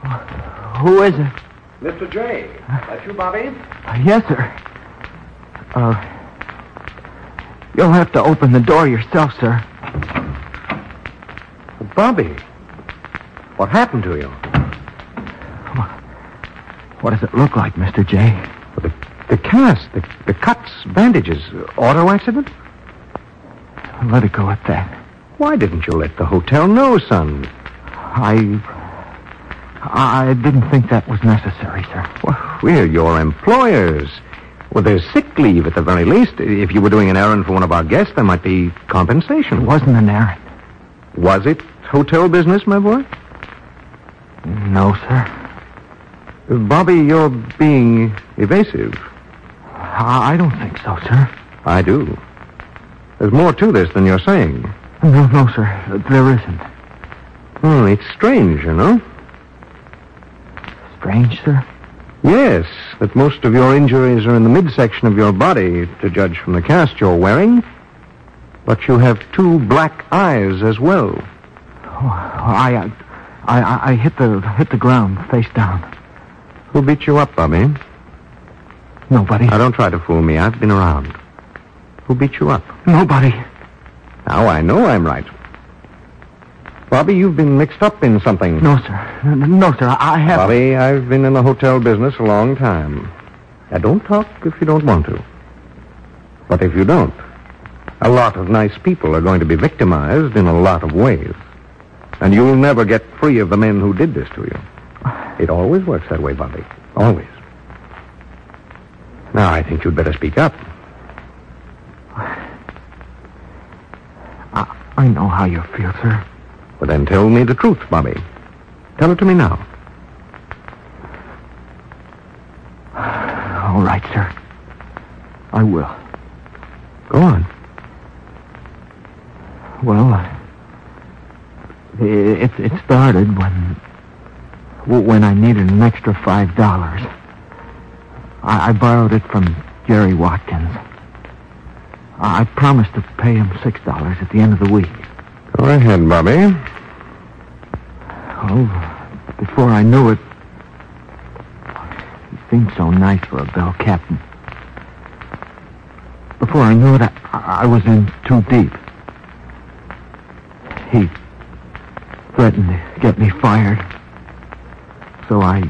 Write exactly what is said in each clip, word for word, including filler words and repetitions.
Who is it? Mister J. That you, Bobby? Uh, yes, sir. Uh, you'll have to open the door yourself, sir. Bobby, what happened to you? What does it look like, Mister J? Well, the, the cast, the, the cuts, bandages, auto accident? Let it go at that. Why didn't you let the hotel know, son? I... I didn't think that was necessary, sir. Well, we're your employers. Well, there's sick leave at the very least. If you were doing an errand for one of our guests, there might be compensation. It wasn't an errand. Was it hotel business, my boy? No, sir. Bobby, you're being evasive. I don't think so, sir. I do. There's more to this than you're saying. No, no, sir. There isn't. Oh, it's strange, you know. Strange, sir? Yes, that most of your injuries are in the midsection of your body, to judge from the cast you're wearing. But you have two black eyes as well. Oh, I, I, I hit the hit the ground face down. Who beat you up, Bobby? Nobody. Now, don't try to fool me. I've been around. Who beat you up? Nobody. Now, I know I'm right. Bobby, you've been mixed up in something. No, sir. No, sir. I have... Bobby, I've been in the hotel business a long time. Now, don't talk if you don't want to. But if you don't, a lot of nice people are going to be victimized in a lot of ways. And you'll never get free of the men who did this to you. It always works that way, Bobby. Always. Now, I think you'd better speak up. I, I know how you feel, sir. Well, then tell me the truth, Bobby. Tell it to me now. All right, sir. I will. Go on. Well, uh, it, it started when... when I needed an extra five dollars. I, I borrowed it from Jerry Watkins. I, I promised to pay him six dollars at the end of the week. Go ahead, Bobby. Oh, before I knew it, he seemed so nice for a bell captain. Before I knew it, I, I was in too deep. He threatened to get me fired. So I...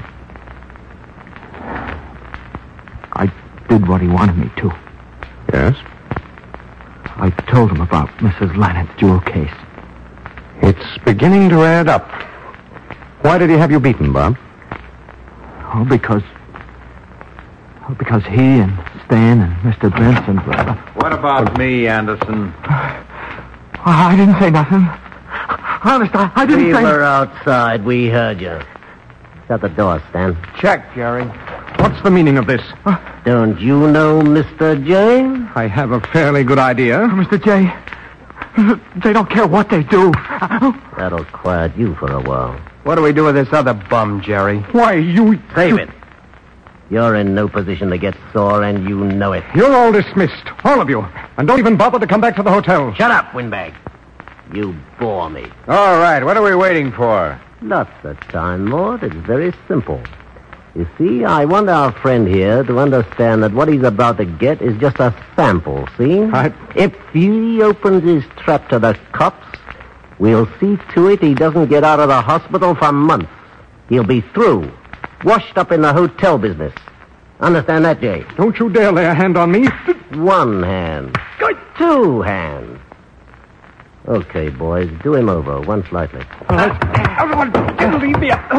I did what he wanted me to. Yes? I told him about Missus Lannett's jewel case. It's beginning to add up. Why did he have you beaten, Bob? Oh, because... Oh, because he and Stan and Mister Benson... Uh, what about me, Anderson? I didn't say nothing. Honest, I, I didn't we say... We were outside. We heard you. Shut the door, Stan. Check, Jerry. What's the meaning of this? Uh, Don't you know Mister J? I have a fairly good idea. Mister J, they don't care what they do. That'll quiet you for a while. What do we do with this other bum, Jerry? Why, you... Save it. You're in no position to get sore, and you know it. You're all dismissed, all of you. And don't even bother to come back to the hotel. Shut up, windbag. You bore me. All right, what are we waiting for? Lots of time, Mort. It's very simple. You see, I want our friend here to understand that what he's about to get is just a sample, see? I... If he opens his trap to the cops, we'll see to it he doesn't get out of the hospital for months. He'll be through, washed up in the hotel business. Understand that, Jay? Don't you dare lay a hand on me. One hand. Two hands. Okay, boys, do him over once lightly. All right. Everyone, leave me up.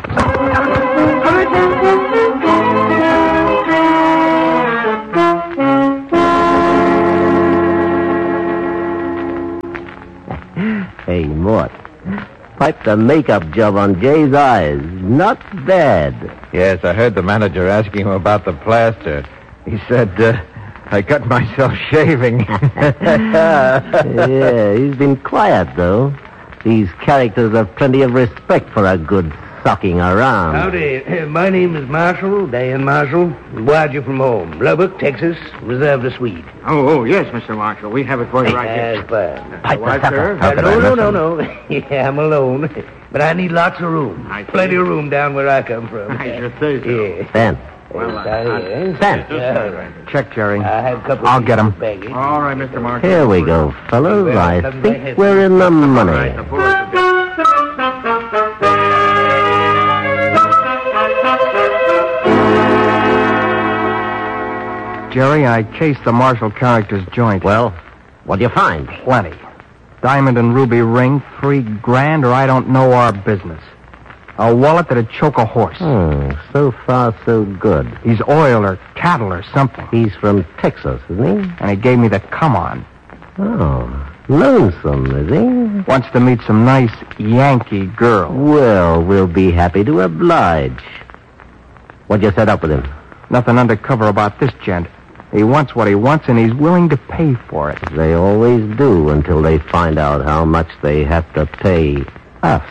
Hey, Mort. Pipe the makeup job on Jay's eyes. Not bad. Yes, I heard the manager asking him about the plaster. He said, uh, I cut myself shaving. Yeah, he's been quiet, though. These characters have plenty of respect for a good sucking around. Howdy. My name is Marshall, Dan Marshall. Why'd you from home? Lubbock, Texas. Reserved a suite. Oh, oh, yes, Mister Marshall. We have it for you right here. That's fine. Pipe the What, sucker. sir? How Uh, could no, I no, miss no, him? no. Yeah, I'm alone. But I need lots of room. I see. Plenty of room down where I come from. I should say so. Yeah. Ben. Well, Yes, uh, I- yes. Ben. Yeah. Check, Jerry. I have a couple I'll of get 'em. baggage. All right, Mister Marshall. Here we go, fellas. I think we're in the All right, money. the bullets are good. Jerry, I cased the Marshall character's joint. Well, what'd you find? Plenty. Diamond and ruby ring, three grand, or I don't know our business. A wallet that'd choke a horse. Hmm, so far so good. He's oil or cattle or something. He's from Texas, isn't he? And he gave me the come on. Oh, lonesome, is he? Wants to meet some nice Yankee girl. Well, we'll be happy to oblige. What'd you set up with him? Nothing undercover about this gent. He wants what he wants, and he's willing to pay for it. They always do until they find out how much they have to pay us.